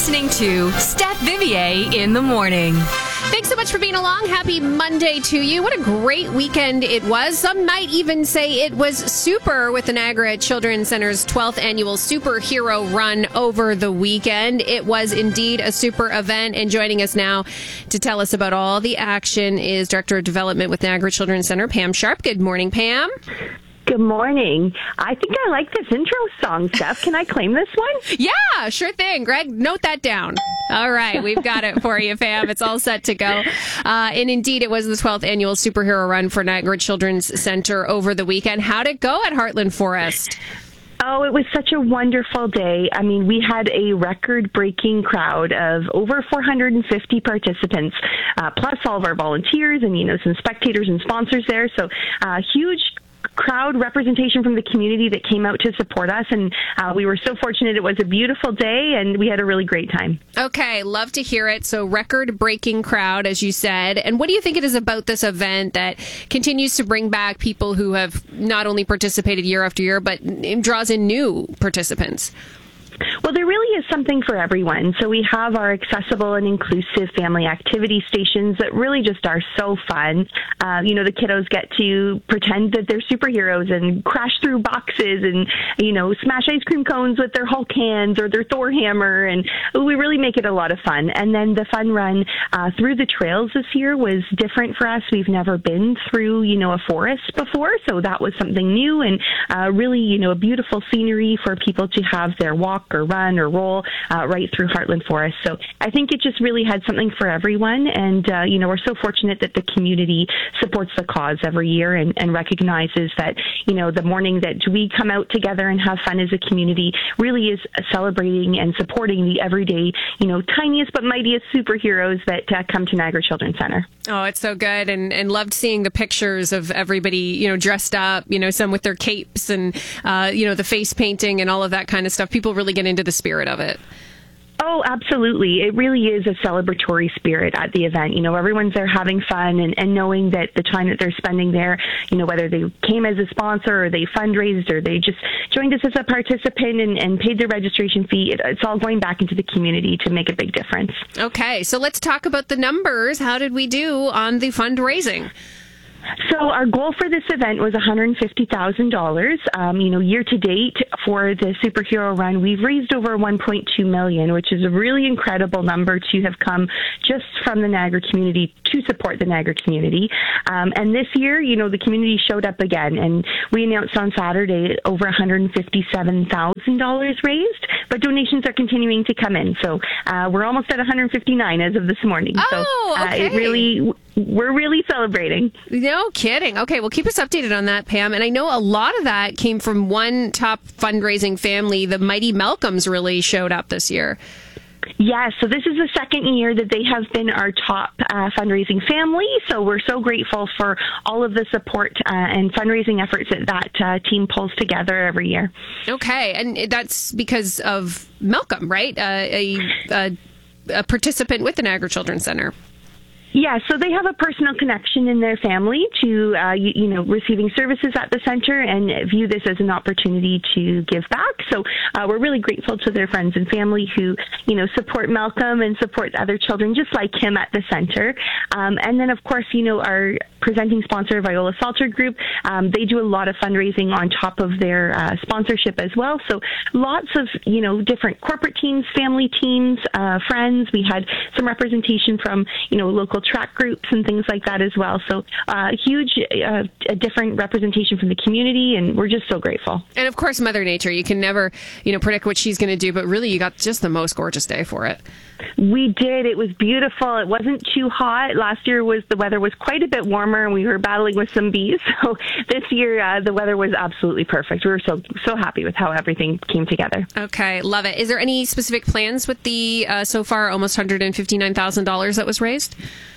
listening to Steph Vivier in the Morning. Thanks so much for being along. Happy Monday to you. What a great weekend it was. Some might even say it was super with the Niagara Children's Center's 12th annual superhero run over the weekend. It was indeed a super event. And joining us now to tell us about all the action is Director of Development with Niagara Children's Center, Pam Sharp. Good morning, Pam. Good morning. I think I like this intro song, Steph. Can I claim this one? Yeah, sure thing. Greg, note that down. All right, we've got it for you, Pam. It's all set to go. And indeed, it was the 12th annual superhero run for Niagara Children's Center over the weekend. How'd it go at Heartland Forest? Oh, it was such a wonderful day. I mean, we had a record-breaking crowd of over 450 participants, plus all of our volunteers and, some spectators and sponsors there. So, huge crowd representation from the community that came out to support us, and we were so fortunate. It was a beautiful day, and we had a really great time. Okay, love to hear it. So record-breaking crowd, as you said. And what do you think it is about this event that continues to bring back people who have not only participated year after year, but draws in new participants? Well, there really is something for everyone. So we have our accessible and inclusive family activity stations that really just are so fun. The kiddos get to pretend that they're superheroes and crash through boxes and, smash ice cream cones with their Hulk hands or their Thor hammer. And we really make it a lot of fun. And then the fun run through the trails this year was different for us. We've never been through, a forest before. So that was something new and really, a beautiful scenery for people to have their walk or run or roll right through Heartland Forest. So I think it just really had something for everyone. And, we're so fortunate that the community supports the cause every year and recognizes that, the morning that we come out together and have fun as a community really is celebrating and supporting the everyday, tiniest but mightiest superheroes that come to Niagara Children's Center. Oh, it's so good. And loved seeing the pictures of everybody, dressed up, some with their capes and, the face painting and all of that kind of stuff. People really get into the spirit of it. Oh, absolutely. It really is a celebratory spirit at the event. Everyone's there having fun and knowing that the time that they're spending there, whether they came as a sponsor or they fundraised or they just joined us as a participant and paid their registration fee, it's all going back into the community to make a big difference. Okay, so let's talk about the numbers. How did we do on the fundraising? So our goal for this event was $150,000. Year to date for the superhero run, we've raised over $1.2 million, which is a really incredible number to have come just from the Niagara community to support the Niagara community. And this year, the community showed up again, and we announced on Saturday over $157,000 raised, but donations are continuing to come in. So we're almost at 159 as of this morning. Oh, okay. We're really celebrating. No kidding. Okay, well, keep us updated on that, Pam. And I know a lot of that came from one top fundraising family. The Mighty Malcolms really showed up this year. Yes, so this is the second year that they have been our top fundraising family. So we're so grateful for all of the support and fundraising efforts that team pulls together every year. Okay, and that's because of Malcolm, right? A participant with the Niagara Children's Center. Yeah, so they have a personal connection in their family to, receiving services at the center and view this as an opportunity to give back. So we're really grateful to their friends and family who, support Malcolm and support other children just like him at the center. And then, of course, our presenting sponsor, Viola Salter Group, they do a lot of fundraising on top of their sponsorship as well. So lots of, different corporate teams, family teams, friends. We had some representation from, local track groups and things like that as well. So huge, a different representation from the community, and we're just so grateful. And of course, Mother Nature, you can never, predict what she's going to do, but really you got just the most gorgeous day for it. We did. It was beautiful. It wasn't too hot. Last year the weather was quite a bit warmer, and we were battling with some bees. So this year the weather was absolutely perfect. We were so happy with how everything came together. Okay, love it. Is there any specific plans with the so far almost $159,000 that was raised?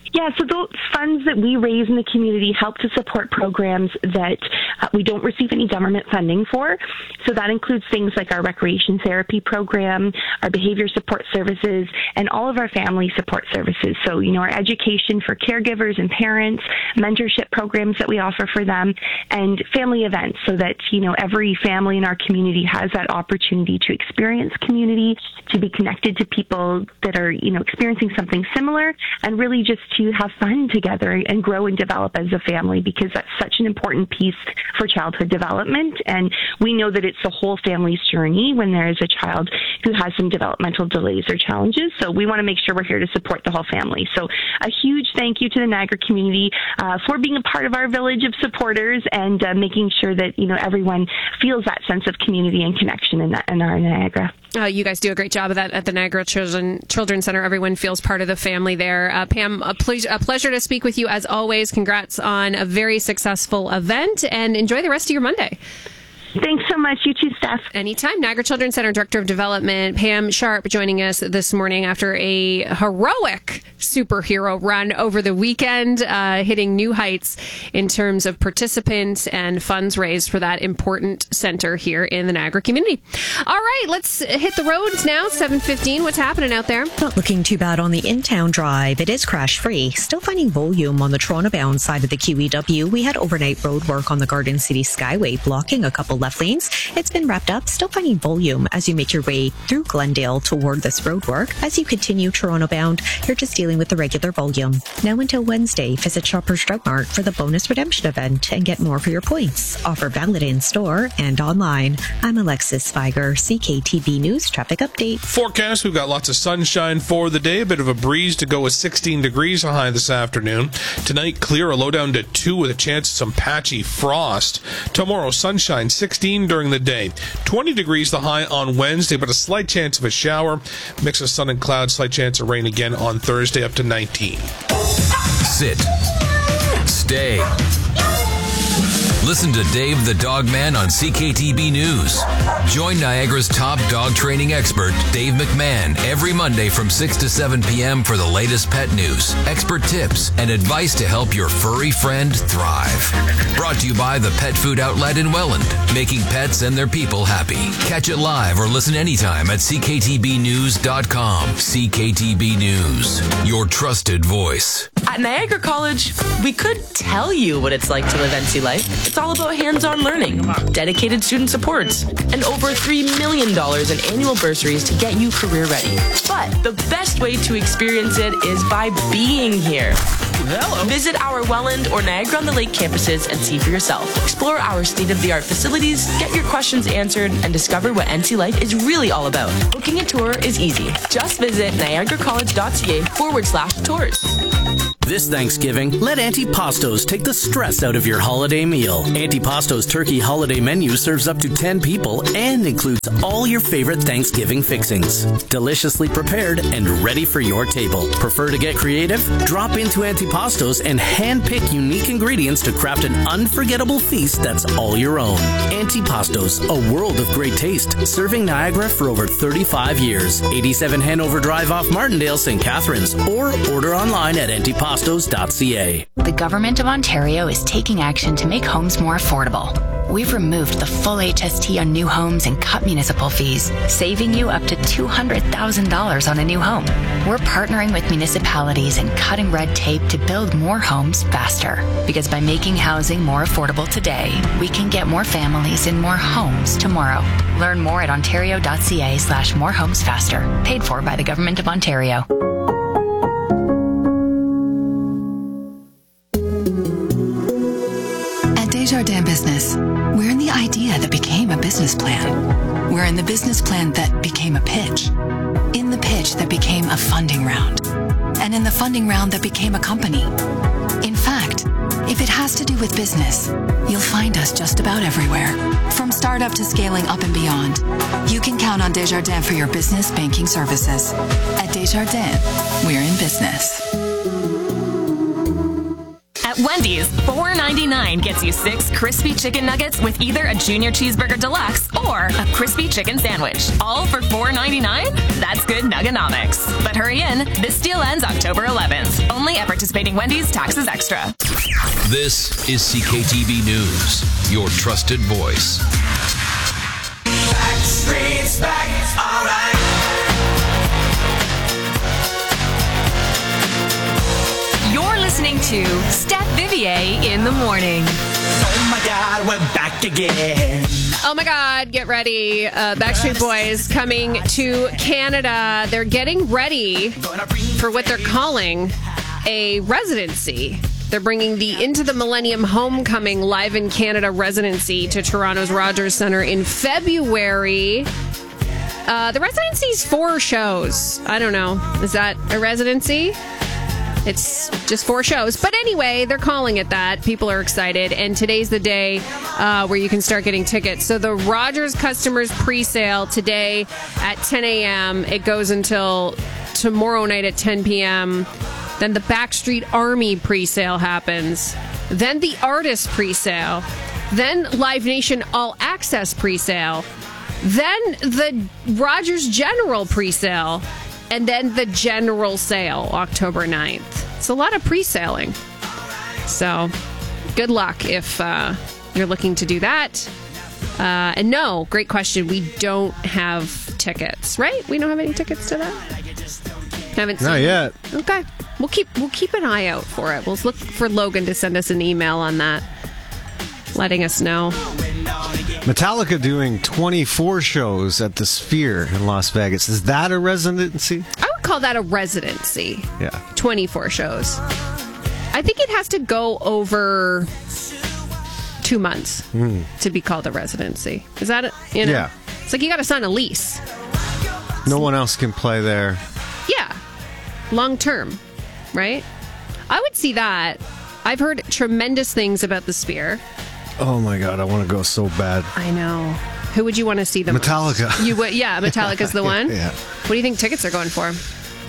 Yeah, so those funds that we raise in the community help to support programs that we don't receive any government funding for. So that includes things like our recreation therapy program, our behavior support services, and all of our family support services. So, our education for caregivers and parents, mentorship programs that we offer for them, and family events so that, every family in our community has that opportunity to experience community, to be connected to people that are, experiencing something similar, and really just to have fun together and grow and develop as a family, because that's such an important piece for childhood development. And we know that it's the whole family's journey when there is a child who has some developmental delays or challenges. So we want to make sure we're here to support the whole family. So a huge thank you to the Niagara community for being a part of our village of supporters and making sure that, everyone feels that sense of community and connection in our Niagara. You guys do a great job of that at the Niagara Children's Center. Everyone feels part of the family there. Pam, a pleasure to speak with you as always. Congrats on a very successful event, and enjoy the rest of your Monday. Thanks so much. You too, Steph. Anytime. Niagara Children's Center Director of Development, Pam Sharp, joining us this morning after a heroic superhero run over the weekend, hitting new heights in terms of participants and funds raised for that important center here in the Niagara community. All right, let's hit the roads now. 7:15. What's happening out there? Not looking too bad on the in-town drive. It is crash-free. Still finding volume on the Toronto-bound side of the QEW. We had overnight road work on the Garden City Skyway, blocking a couple left lanes. It's been wrapped up. Still finding volume as you make your way through Glendale toward this road work. As you continue Toronto-bound, you're just dealing with the regular volume. Now until Wednesday, visit Shoppers Drug Mart for the bonus redemption event and get more for your points. Offer valid in-store and online. I'm Alexis Feiger, CKTB News Traffic Update. Forecast, we've got lots of sunshine for the day. A bit of a breeze to go with 16 degrees high this afternoon. Tonight, clear, a low down to 2 with a chance of some patchy frost. Tomorrow, sunshine, 16 during the day. 20 degrees the high on Wednesday, but a slight chance of a shower. Mix of sun and clouds, slight chance of rain again on Thursday, up to 19. Sit. Stay. Listen to Dave the Dog Man on CKTB News. Join Niagara's top dog training expert, Dave McMahon, every Monday from 6 to 7 p.m. for the latest pet news, expert tips, and advice to help your furry friend thrive. Brought to you by the Pet Food Outlet in Welland, making pets and their people happy. Catch it live or listen anytime at cktbnews.com. CKTB News, your trusted voice. At Niagara College, we could tell you what it's like to live NC life. It's all about hands-on learning, dedicated student supports, and over $3 million in annual bursaries to get you career ready. But the best way to experience it is by being here. Hello. Visit our Welland or Niagara-on-the-Lake campuses and see for yourself. Explore our state-of-the-art facilities, get your questions answered, and discover what NC life is really all about. Booking a tour is easy. Just visit niagaracollege.ca/tours. This Thanksgiving, let Auntie Pasto's take the stress out of your holiday meal. Auntie Pasto's turkey holiday menu serves up to 10 people and includes all your favorite Thanksgiving fixings. Deliciously prepared and ready for your table. Prefer to get creative? Drop into Auntie Pasto's and hand-pick unique ingredients to craft an unforgettable feast that's all your own. Auntie Pasto's, a world of great taste, serving Niagara for over 35 years. 87 Hanover Drive off Martindale, St. Catharines, or order online at antipastos.ca. The Government of Ontario is taking action to make homes more affordable. We've removed the full HST on new homes and cut municipal fees, saving you up to $200,000 on a new home. We're partnering with municipalities and cutting red tape to build more homes faster. Because by making housing more affordable today, we can get more families in more homes tomorrow. Learn more at ontario.ca/morehomesfaster. Paid for by the Government of Ontario. Desjardins Business. We're in the idea that became a business plan. We're in the business plan that became a pitch. In the pitch that became a funding round. And in the funding round that became a company. In fact, if it has to do with business, you'll find us just about everywhere. From startup to scaling up and beyond, you can count on Desjardins for your business banking services. At Desjardins, we're in business. At Wendy's, Wendy's. $4.99 gets you 6 crispy chicken nuggets with either a Junior Cheeseburger Deluxe or a crispy chicken sandwich. All for $4.99? That's good nuggonomics. But hurry in. This deal ends October 11th. Only at participating Wendy's. Taxes extra. This is CKTB News, your trusted voice. Backstreet's back, all right. You're listening to Steph Vivier in the morning. Oh my God, we're back again. Oh my God, get ready. Backstreet Boys coming to Canada. They're getting ready for what they're calling a residency. They're bringing the Into the Millennium Homecoming Live in Canada residency to Toronto's Rogers Centre in February. The residency's 4 shows. I don't know. Is that a residency? It's just 4 shows. But anyway, they're calling it that. People are excited. And today's the day where you can start getting tickets. So the Rogers customers pre-sale today at 10 a.m. It goes until tomorrow night at 10 p.m. Then the Backstreet Army pre-sale happens. Then the Artist pre-sale. Then Live Nation All Access pre-sale. Then the Rogers General pre-sale. And then the General Sale, October 9th. It's a lot of pre-saling. So, good luck if you're looking to do that. And no, great question. We don't have tickets, right? We don't have any tickets to that? Haven't seen Not yet. Okay. We'll keep an eye out for it. We'll look for Logan to send us an email on that, letting us know. Metallica doing 24 shows at the Sphere in Las Vegas. Is that a residency? I would call that a residency. Yeah. 24 shows. I think it has to go over 2 months to be called a residency. Is that it? You know? Yeah. It's like you got to sign a lease. No one else can play there. Yeah. Long term, right? I would see that. I've heard tremendous things about the Sphere. Oh my God, I want to go so bad. I know. Who would you want to see the Metallica. most? You would, yeah, Metallica's the one? Yeah. What do you think tickets are going for?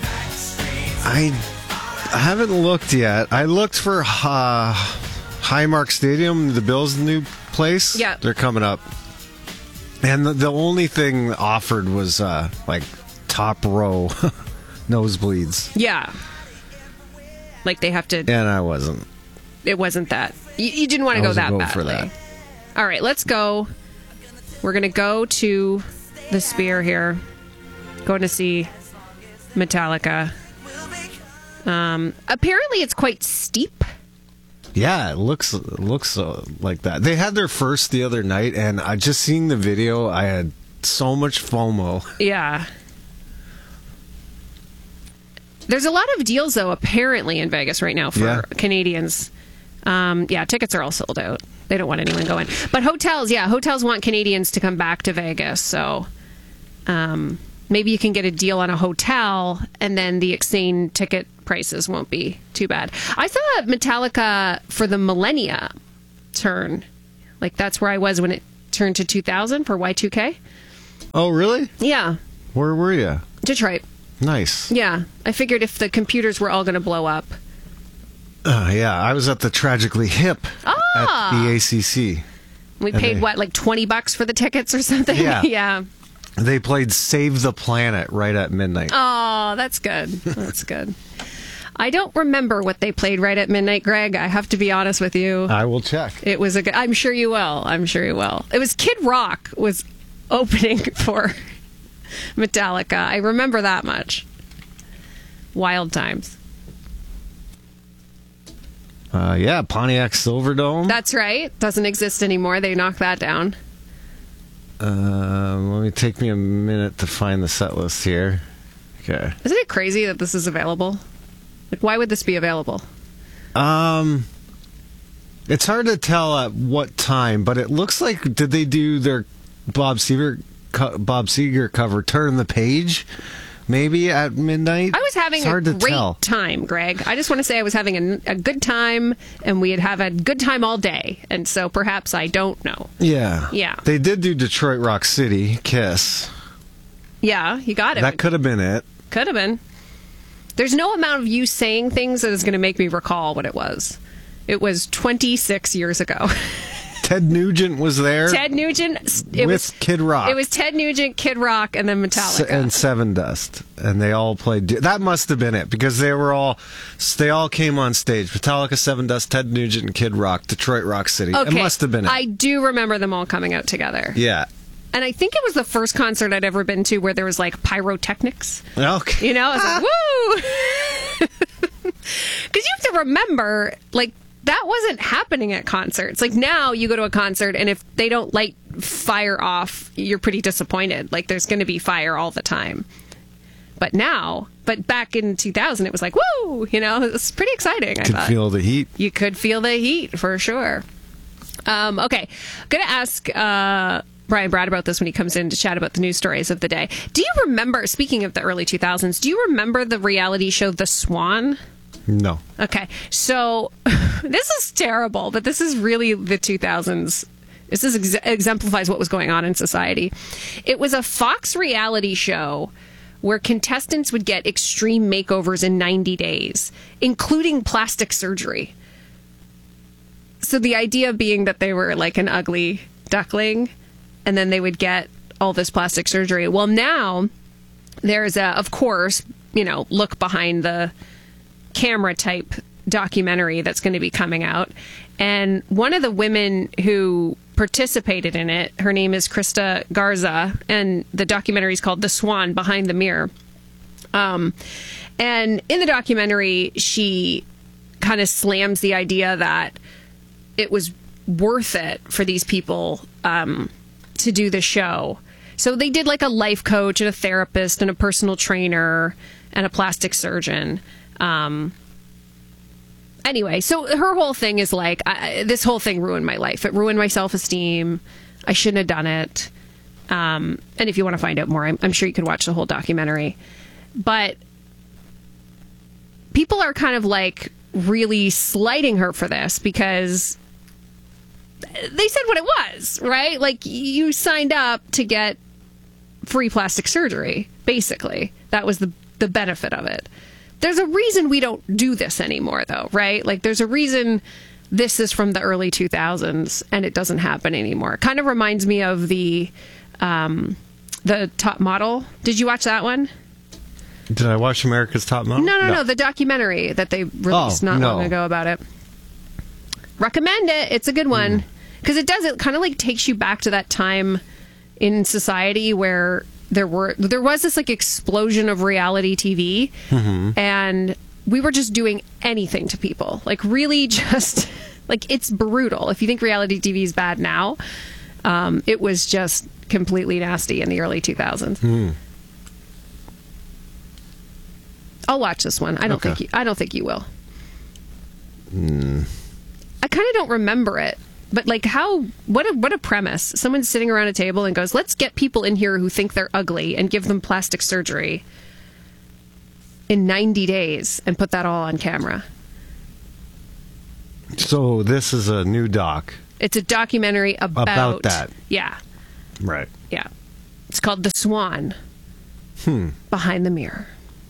I haven't looked yet. I looked for Highmark Stadium, the Bills' new place. Yeah. They're coming up. And the only thing offered was like top row nosebleeds. Yeah. Like they have to... And I wasn't. It wasn't that. You didn't want to go that badly. For that. All right, let's go. We're going to go to the Sphere here. Going to see Metallica. Apparently, it's quite steep. Yeah, it looks like that. They had their first the other night, and I just seeing the video, I had so much FOMO. Yeah. There's a lot of deals, though, apparently in Vegas right now for Canadians. Tickets are all sold out. They don't want anyone going. But hotels want Canadians to come back to Vegas. So maybe you can get a deal on a hotel, and then the Exane ticket prices won't be too bad. I saw Metallica for the Millennia turn. Like, that's where I was when it turned to 2000 for Y2K. Oh, really? Yeah. Where were you? Detroit. Nice. Yeah. I figured if the computers were all going to blow up. I was at the Tragically Hip at the ACC. We paid, like $20 for the tickets or something? Yeah. Yeah. They played Save the Planet right at midnight. Oh, that's good. That's good. I don't remember what they played right at midnight, Greg. I have to be honest with you. I will check. It was I'm sure you will. I'm sure you will. It was Kid Rock was opening for Metallica. I remember that much. Wild times. Pontiac Silverdome. That's right. Doesn't exist anymore. They knocked that down. Let me take me a minute to find the set list here. Okay. Isn't it crazy that this is available? Like, why would this be available? It's hard to tell at what time, but it looks like, did they do their Bob Seger cover, Turn the Page? Maybe at midnight? I was having a great time, Greg. I just want to say I was having a good time, and we'd have a good time all day. And so perhaps I don't know. Yeah. Yeah. They did do Detroit Rock City, Kiss. Yeah, you got it. That could have been it. Could have been. There's no amount of you saying things that is going to make me recall what it was. It was 26 years ago. Ted Nugent was there. Ted Nugent with Kid Rock. It was Ted Nugent, Kid Rock, and then Metallica and Seven Dust, and they all played. That must have been it because they all came on stage. Metallica, Seven Dust, Ted Nugent, and Kid Rock, Detroit Rock City. Okay. It must have been it. I do remember them all coming out together. Yeah. And I think it was the first concert I'd ever been to where there was like pyrotechnics. Okay. You know, I was like, woo! Because you have to remember, like, that wasn't happening at concerts. Like, now you go to a concert, and if they don't light fire off, you're pretty disappointed. Like, there's going to be fire all the time. But back in 2000, it was like, woo! You know, it was pretty exciting, I thought. You could feel the heat. You could feel the heat, for sure. Okay. Going to ask Brian Brad about this when he comes in to chat about the news stories of the day. Do you remember, speaking of the early 2000s, do you remember the reality show The Swan? No. Okay, so this is terrible, but this is really the 2000s. This exemplifies what was going on in society. It was a Fox reality show where contestants would get extreme makeovers in 90 days, including plastic surgery. So the idea being that they were like an ugly duckling, and then they would get all this plastic surgery. Well, now there's of course, look behind the camera type documentary that's going to be coming out. And one of the women who participated in it, her name is Krista Garza, and the documentary is called The Swan, Behind the Mirror. And in the documentary, she kind of slams the idea that it was worth it for these people to do the show. So they did like a life coach and a therapist and a personal trainer and a plastic surgeon. Anyway, so her whole thing is like, this whole thing ruined my life. It ruined my self-esteem. I shouldn't have done it. And if you want to find out more, I'm sure you can watch the whole documentary. But people are kind of like really slighting her for this because they said what it was, right? Like, you signed up to get free plastic surgery, basically. That was the benefit of it. There's a reason we don't do this anymore, though, right? Like, there's a reason this is from the early 2000s and it doesn't happen anymore. It kind of reminds me of the Top Model. Did you watch that one? Did I watch America's Top Model? No, the documentary that they released not long ago about it. Recommend it. It's a good one. Because it kind of like takes you back to that time in society where there was this like explosion of reality TV, and we were just doing anything to people. Like, really just, like, it's brutal. If you think reality TV is bad now, it was just completely nasty in the early 2000s. I'll watch this one. I don't think you will. I kind of don't remember it. But like, what a premise. Someone's sitting around a table and goes, let's get people in here who think they're ugly and give them plastic surgery in 90 days and put that all on camera. So this is a new doc. It's a documentary about that. Yeah. Right. Yeah. It's called The Swan. Behind the Mirror.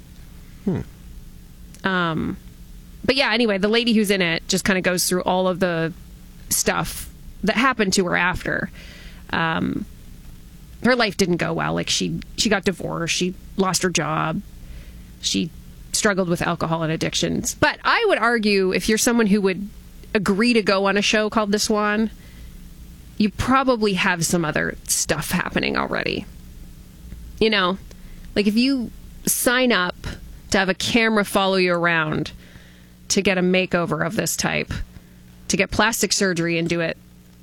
But yeah, anyway, the lady who's in it just kind of goes through all of the stuff that happened to her after. Her life didn't go well. Like, she got divorced, she lost her job, she struggled with alcohol and addictions. But I would argue, if you're someone who would agree to go on a show called The Swan, you probably have some other stuff happening already. Like, if you sign up to have a camera follow you around to get a makeover of this type, to get plastic surgery and do it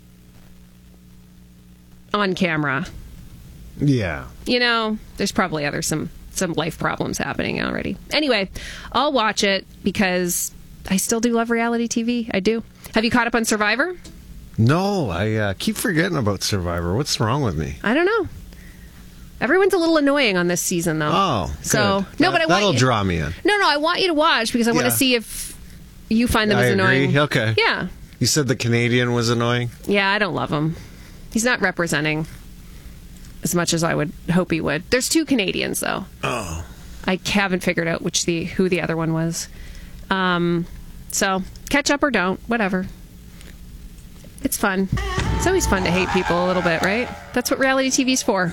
on camera. Yeah. There's probably some life problems happening already. Anyway, I'll watch it because I still do love reality TV. I do. Have you caught up on Survivor? No, I keep forgetting about Survivor. What's wrong with me? I don't know. Everyone's a little annoying on this season, though. Oh, so good. No, but that'll draw me in. No, I want you to watch because I want to see if you find them as annoying. Agree. Okay. Yeah. You said the Canadian was annoying? Yeah, I don't love him. He's not representing as much as I would hope he would. There's 2 Canadians, though. Oh. I haven't figured out who the other one was. So, Catch up or don't, whatever. It's fun. It's always fun to hate people a little bit, right? That's what reality TV's for.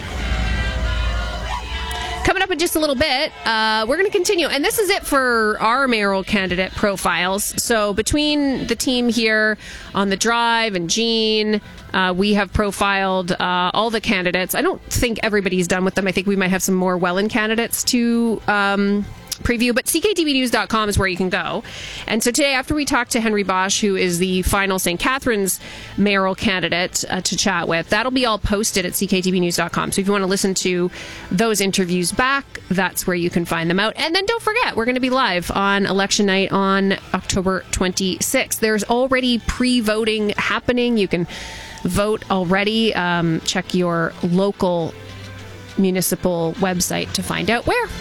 Coming up in just a little bit, we're going to continue. And this is it for our mayoral candidate profiles. So between the team here on The Drive and Jean, we have profiled all the candidates. I don't think everybody's done with them. I think we might have some more Welland candidates to preview, but cktvnews.com is where you can go. And so today, after we talk to Henry Bosch, who is the final St. Catharines mayoral candidate to chat with, that'll be all posted at cktvnews.com. So if you want to listen to those interviews back, that's where you can find them out. And then don't forget, we're going to be live on election night on October 26th. There's already pre-voting happening. You can vote already. Check your local municipal website to find out where.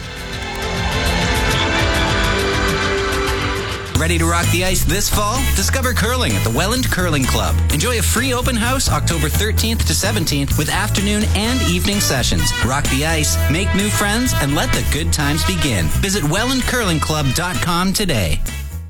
Ready to rock the ice this fall? Discover curling at the Welland Curling Club. Enjoy a free open house October 13th to 17th with afternoon and evening sessions. Rock the ice, make new friends, and let the good times begin. Visit wellandcurlingclub.com today.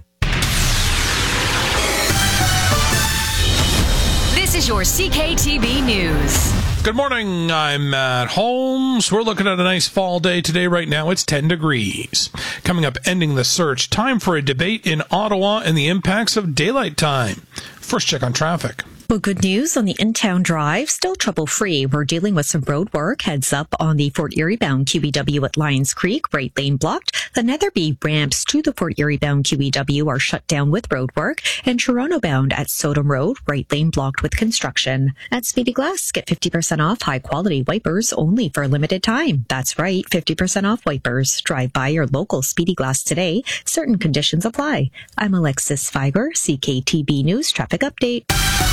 This is your CKTB News. Good morning, I'm Matt Holmes. We're looking at a nice fall day today. Right now it's 10 degrees. Coming up, ending the search. Time for a debate in Ottawa and the impacts of daylight time. First check on traffic. Well, good news on the in-town drive. Still trouble-free. We're dealing with some road work. Heads up on the Fort Erie-bound QEW at Lions Creek. Right lane blocked. The Netherby ramps to the Fort Erie-bound QEW are shut down with road work. And Toronto-bound at Sodom Road. Right lane blocked with construction. At Speedy Glass, get 50% off high-quality wipers only for a limited time. That's right, 50% off wipers. Drive by your local Speedy Glass today. Certain conditions apply. I'm Alexis Fiber, CKTB News Traffic Update.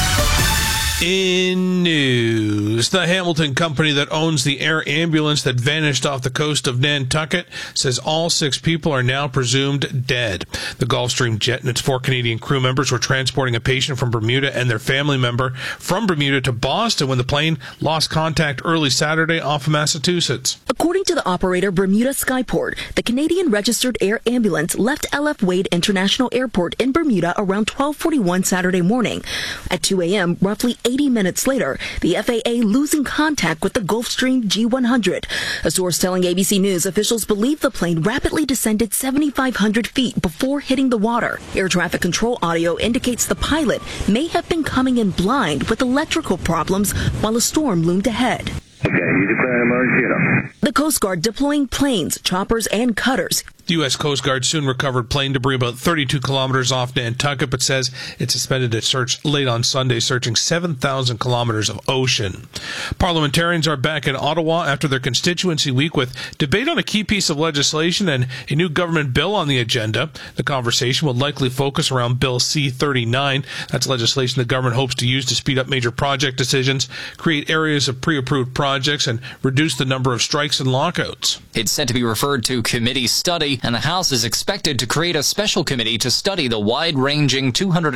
In news, the Hamilton company that owns the air ambulance that vanished off the coast of Nantucket says all 6 people are now presumed dead. The Gulfstream jet and its 4 Canadian crew members were transporting a patient from Bermuda and their family member from Bermuda to Boston when the plane lost contact early Saturday off of Massachusetts. According to the operator Bermuda Skyport, the Canadian registered air ambulance left LF Wade International Airport in Bermuda around 12:41 Saturday morning. At 2 a.m., roughly 80 minutes later, the FAA losing contact with the Gulfstream G100. A source telling ABC News officials believe the plane rapidly descended 7,500 feet before hitting the water. Air traffic control audio indicates the pilot may have been coming in blind with electrical problems while a storm loomed ahead. Okay, you declare an emergency. The Coast Guard deploying planes, choppers, and cutters. The U.S. Coast Guard soon recovered plane debris about 32 kilometers off Nantucket, but says it suspended its search late on Sunday, searching 7,000 kilometers of ocean. Parliamentarians are back in Ottawa after their constituency week with debate on a key piece of legislation and a new government bill on the agenda. The conversation will likely focus around Bill C-39. That's legislation the government hopes to use to speed up major project decisions, create areas of pre-approved projects, and reduce the number of strikes and lockouts. It's set to be referred to committee study, and the House is expected to create a special committee to study the wide-ranging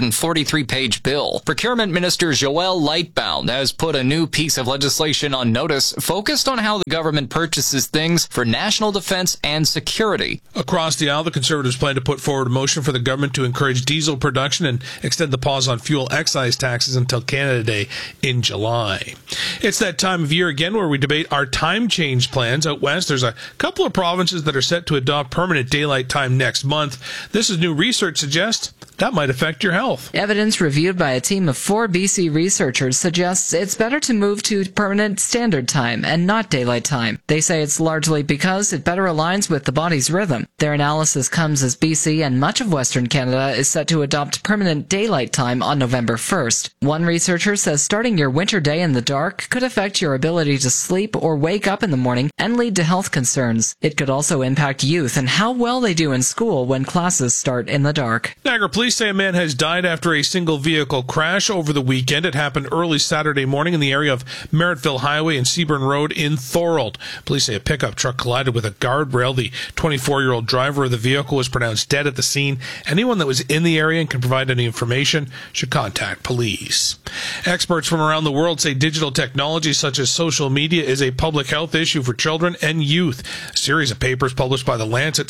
243-page bill. Procurement Minister Joël Lightbound has put a new piece of legislation on notice focused on how the government purchases things for national defense and security. Across the aisle, the Conservatives plan to put forward a motion for the government to encourage diesel production and extend the pause on fuel excise taxes until Canada Day in July. It's that time of year again where we debate our time change plans. Out west, there's a couple of provinces that are set to adopt permanent daylight time next month. This is new research suggests that might affect your health. Evidence reviewed by a team of 4 BC researchers suggests it's better to move to permanent standard time and not daylight time. They say it's largely because it better aligns with the body's rhythm. Their analysis comes as BC and much of Western Canada is set to adopt permanent daylight time on November 1st. One researcher says starting your winter day in the dark could affect your ability to sleep or wake up in the morning and lead to health concerns. It could also impact youth and how well they do in school when classes start in the dark. Niagara police say a man has died after a single vehicle crash over the weekend. It happened early Saturday morning in the area of Merrittville Highway and Seaburn Road in Thorold. Police say a pickup truck collided with a guardrail. The 24-year-old driver of the vehicle was pronounced dead at the scene. Anyone that was in the area and can provide any information should contact police. Experts from around the world say digital technology such as social media is a public health issue for children and youth. A series of papers published by The Lancet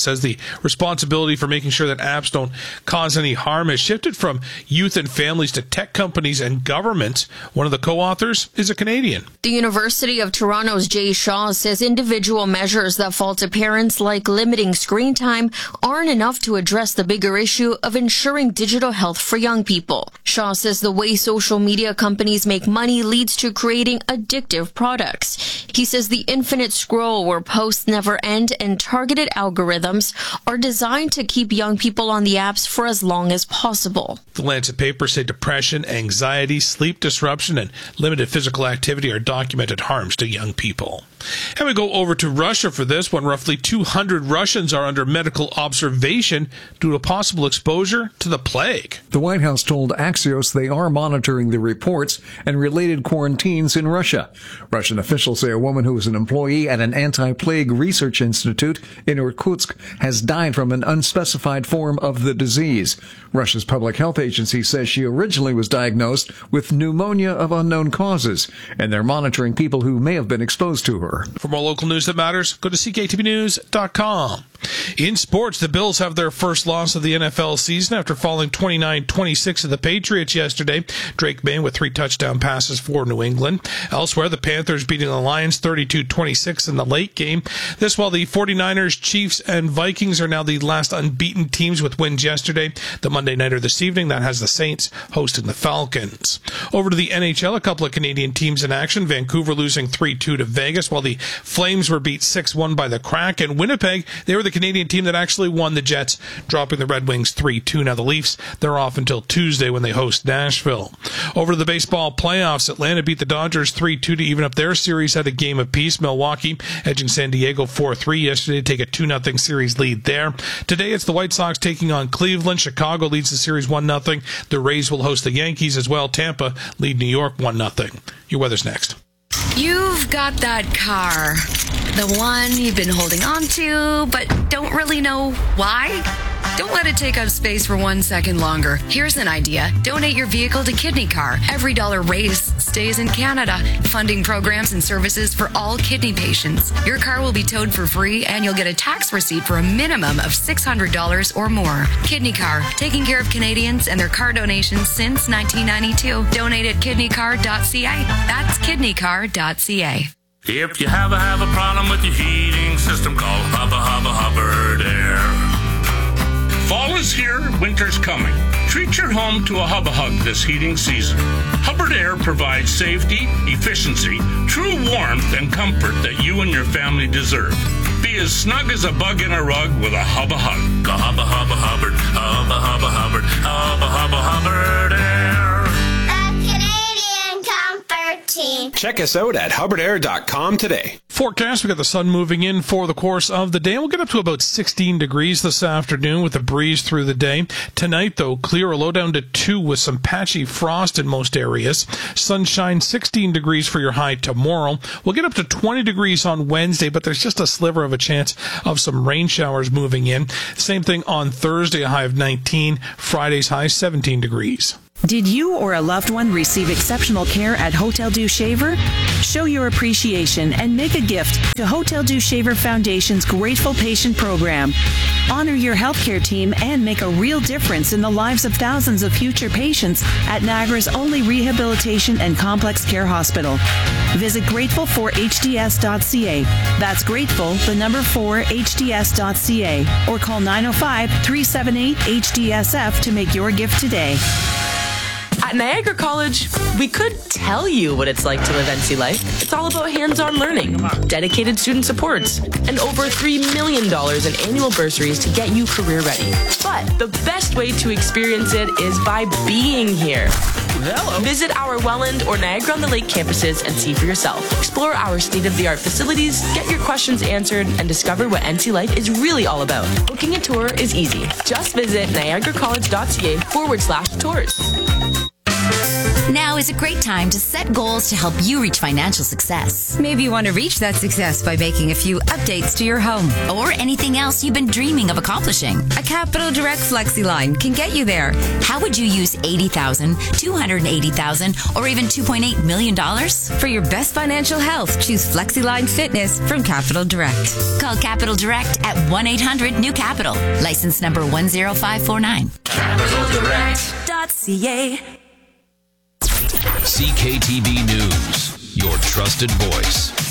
says the responsibility for making sure that apps don't cause any harm has shifted from youth and families to tech companies and government. One of the co-authors is a Canadian. The University of Toronto's Jay Shaw says individual measures that fall to parents, like limiting screen time, aren't enough to address the bigger issue of ensuring digital health for young people. Shaw says the way social media companies make money leads to creating addictive products. He says the infinite scroll where posts never end and targeted algorithms are designed to keep young people on the apps for as long as possible. The Lancet papers say depression, anxiety, sleep disruption, and limited physical activity are documented harms to young people. And we go over to Russia for this one. Roughly 200 Russians are under medical observation due to possible exposure to the plague. The White House told Axios they are monitoring the reports and related quarantines in Russia. Russian officials say a woman who was an employee at an anti-plague research institute in Irkutsk has died from an unspecified form of the disease. Russia's public health agency says she originally was diagnosed with pneumonia of unknown causes, and they're monitoring people who may have been exposed to her. For more local news that matters, go to CKTVnews.com. In sports, the Bills have their first loss of the NFL season after falling 29-26 to the Patriots yesterday. Drake May with 3 touchdown passes for New England. Elsewhere, the Panthers beating the Lions 32-26 in the late game. This while the 49ers, Chiefs, and Vikings are now the last unbeaten teams with wins yesterday. The Monday nighter this evening, that has the Saints hosting the Falcons. Over to the NHL, a couple of Canadian teams in action. Vancouver losing 3-2 to Vegas, while the Flames were beat 6-1 by the Kraken. Winnipeg, they were the Canadian team that actually won, the Jets dropping the Red Wings 3-2. Now the Leafs, they're off until Tuesday when they host Nashville. Over to the baseball playoffs, Atlanta beat the Dodgers 3-2 to even up their series at a game apiece. Milwaukee edging San Diego 4-3 yesterday to take a 2-0 series lead there. Today it's the White Sox taking on Cleveland. Chicago leads the series 1-0. The Rays will host the Yankees as well. Tampa lead New York 1-0. Your weather's next. You've got that car, the one you've been holding on to, but don't really know why. Don't let it take up space for 1 second longer. Here's an idea. Donate your vehicle to Kidney Car. Every dollar raised stays in Canada, funding programs and services for all kidney patients. Your car will be towed for free, and you'll get a tax receipt for a minimum of $600 or more. Kidney Car, taking care of Canadians and their car donations since 1992. Donate at kidneycar.ca. That's kidneycar.ca. If you have a problem with your heating system, call Hubbard Air. Fall is here, winter's coming. Treat your home to a Hub this heating season. Hubbard Air provides safety, efficiency, true warmth, and comfort that you and your family deserve. Be as snug as a bug in a rug with a Hubbard. Go Hubbard, Hubbard Air. Check us out at hubbardair.com today. Forecast, we got the sun moving in for the course of the day. We'll get up to about 16 degrees this afternoon with a breeze through the day. Tonight, though, clear, a low down to 2 with some patchy frost in most areas. Sunshine, 16 degrees for your high tomorrow. We'll get up to 20 degrees on Wednesday, but there's just a sliver of a chance of some rain showers moving in. Same thing on Thursday, a high of 19. Friday's high, 17 degrees. Did you or a loved one receive exceptional care at Hotel Dieu Shaver? Show your appreciation and make a gift to Hotel Dieu Shaver Foundation's Grateful Patient Program. Honor your healthcare team and make a real difference in the lives of thousands of future patients at Niagara's only rehabilitation and complex care hospital. Visit grateful4hds.ca. That's grateful, the number 4hds.ca, or call 905-378-HDSF to make your gift today. At Niagara College, we could tell you what it's like to live NC life. It's all about hands-on learning, dedicated student supports, and over $3 million in annual bursaries to get you career ready. But the best way to experience it is by being here. Hello. Visit our Welland or Niagara-on-the-Lake campuses and see for yourself. Explore our state-of-the-art facilities, get your questions answered, and discover what NC life is really all about. Booking a tour is easy. Just visit niagaracollege.ca/tours. Now is is a great time to set goals to help you reach financial success. Maybe you want to reach that success by making a few updates to your home. Or anything else you've been dreaming of accomplishing. A Capital Direct FlexiLine can get you there. How would you use $80,000, $280,000, or even $2.8 million? For your best financial health, choose FlexiLine Fitness from Capital Direct. Call Capital Direct at 1-800-NEW-CAPITAL. License number 10549. CapitalDirect.ca. CKTB News, your trusted voice.